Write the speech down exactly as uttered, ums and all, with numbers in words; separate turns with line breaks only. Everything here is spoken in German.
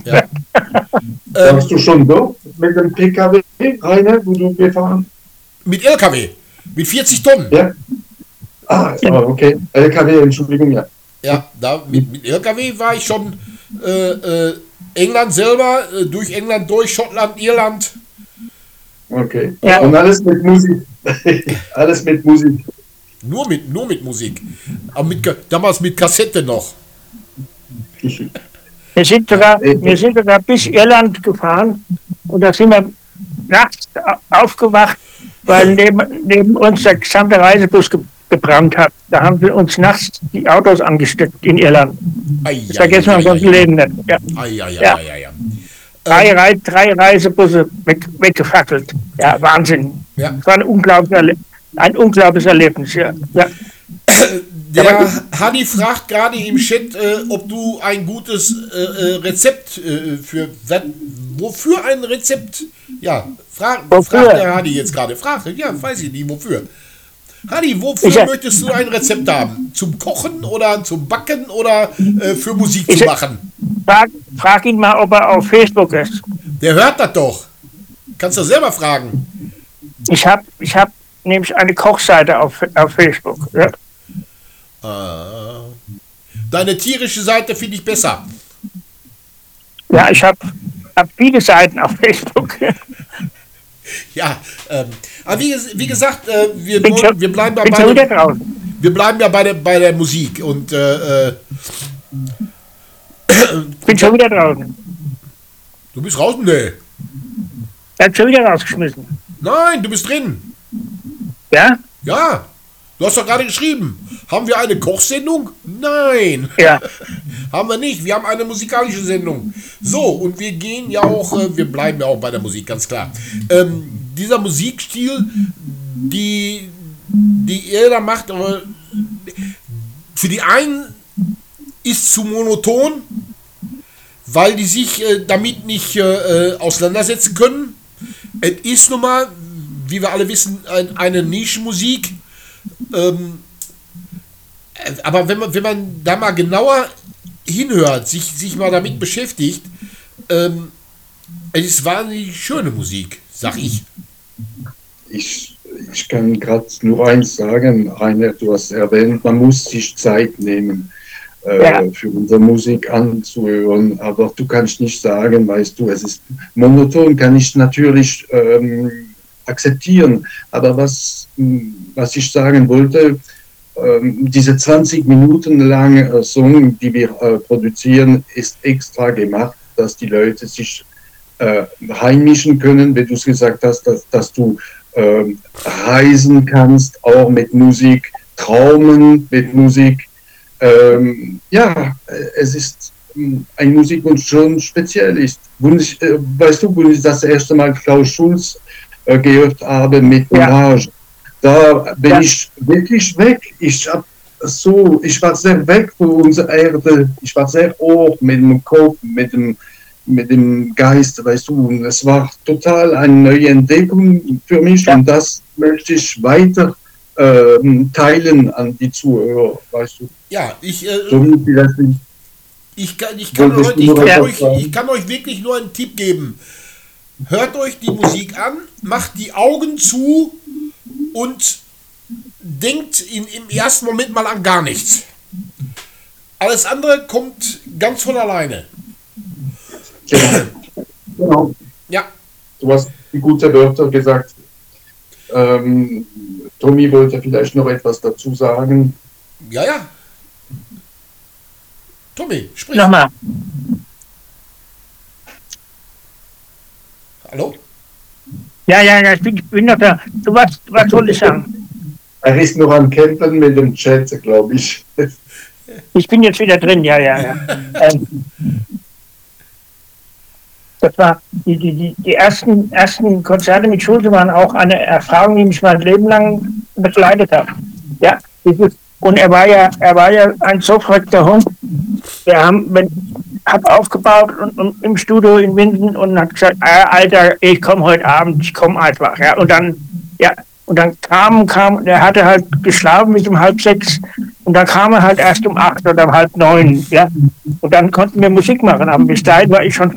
Ja.
Warst du schon dort mit dem P K W, Rainer, wo du gefahren?
Mit L K W. Mit vierzig Tonnen.
Ja. Ah, okay. L K W, Entschuldigung, ja.
Ja, da mit, mit L K W war ich schon äh, äh, England selber, äh, durch England, durch Schottland, Irland.
Okay.
Ja.
Und alles mit Musik. Alles mit Musik.
Nur mit, nur mit Musik. Aber mit, damals mit Kassette noch.
Wir sind sogar, wir sind sogar bis Irland gefahren und da sind wir nachts aufgewacht, weil neben, neben uns der gesamte Reisebus ge gebrannt hat. Da haben sie uns nachts die Autos angesteckt in Irland.
Ei,
Das vergessen wir unser Leben nicht. Ja.
Ei, ei,
Ja.
ei, ei, ei.
Drei, Rei drei Reisebusse weg, weggefackelt. Ja, Wahnsinn.
Ja.
Das war ein unglaubliches, Erle ein unglaubliches Erlebnis. Ja. Ja.
Der Hadi fragt gerade im Chat, äh, ob du ein gutes äh, äh, Rezept äh, für wofür ein Rezept? Ja, frag,
Wofür?
fragt der Hadi jetzt gerade. Frag, ja, weiß ich nicht, wofür. Hadi, wofür
Ich-
möchtest du ein Rezept haben? Zum Kochen oder zum Backen oder äh, für Musik
Ich-
zu machen?
Frag, frag ihn mal, ob er auf Facebook ist.
Der hört das doch. Kannst du selber fragen.
Ich habe ich hab nämlich eine Kochseite auf, auf Facebook. Ja.
Ah. Deine tierische Seite finde ich besser.
Ja, ich habe hab viele Seiten auf Facebook.
Ja, ähm, aber wie, wie gesagt, äh, wir,
Bin
nur,
schon,
wir bleiben ja
bin
bei
schon wieder
der,
draußen.
wir bleiben ja bei der, bei der Musik und äh, äh,
Bin schon wieder draußen.
du bist raus? Nee.
Er hat schon wieder rausgeschmissen.
Nein, du bist drin.
Ja?
Ja, du hast doch gerade geschrieben. Haben wir eine Kochsendung? Nein.
Ja.
Haben wir nicht. Wir haben eine musikalische Sendung. So, und wir gehen ja auch, äh, wir bleiben ja auch bei der Musik, ganz klar. Ähm, dieser Musikstil, die, die ihr da macht, aber für die einen ist zu monoton, weil die sich äh, damit nicht äh, auseinandersetzen können. Es ist nun mal, wie wir alle wissen, ein, eine Nischenmusik. Ähm, aber wenn man, wenn man da mal genauer hinhört, sich, sich mal damit beschäftigt, ähm, es ist wahnsinnig schöne Musik, sag ich.
Ich, ich kann gerade nur eins sagen, Rainer, du hast erwähnt, man muss sich Zeit nehmen, äh,
Ja.
für unsere Musik anzuhören, aber du kannst nicht sagen, weißt du, es ist monoton, kann ich natürlich ähm, akzeptieren, aber was, mh, was ich sagen wollte, ähm, diese zwanzig Minuten lange äh, Song, die wir äh, produzieren, ist extra gemacht, dass die Leute sich äh, heimischen können, wie du es gesagt hast, dass, dass du ähm, reisen kannst, auch mit Musik, träumen mit Musik. Ähm, ja, äh, es ist ähm, eine Musik, die schon speziell ist. Und ich, äh, weißt du, wo ich das erste Mal Klaus Schulz äh, gehört habe mit
Ja.
Mirage, da bin
Ja.
ich wirklich weg. Ich hab so, ich war sehr weg von unserer Erde. Ich war sehr hoch mit dem Kopf, mit dem, mit dem Geist, weißt du. Und es war total eine neue Entdeckung für mich
Ja.
und das möchte ich weiter ähm, teilen an die Zuhörer, weißt du.
Ja, ich, äh,
So wie die das sind.
ich, kann, ich, kann
Wolltest
euch,
du
ich,
noch
kann
etwas
euch,
sagen?
ich kann euch wirklich nur einen Tipp geben. Hört euch die Musik an, macht die Augen zu und denkt in, im ersten Moment mal an gar nichts. Alles andere kommt ganz von alleine.
Genau. Genau.
Ja,
Du hast die guten Wörter gesagt. Ähm, Tommy wollte vielleicht noch etwas dazu sagen.
ja, ja. Tommy, sprich.
Nochmal.
Hallo?
Ja, ja, ja, ich bin, ich bin noch da. Du, was, was soll ich sagen?
Er ist noch am Kämpfen mit dem Chat, glaube ich.
Ich bin jetzt wieder drin, ja, ja, ja. Ähm, das war, die, die, die, die ersten, ersten Konzerte mit Schulze waren auch eine Erfahrung, die mich mein Leben lang begleitet hat. Ja, dieses, und er war ja, er war ja ein so verrückter Hund. Wir haben, wenn, hab aufgebaut und, und im Studio in Winden und hat gesagt, ah, Alter, ich komme heute Abend, ich komme einfach. Ja, und dann, ja, und dann kam, kam, er hatte halt geschlafen bis um halb sechs und dann kam er halt erst um acht oder um halb neun, ja. Und dann konnten wir Musik machen, aber bis dahin war ich schon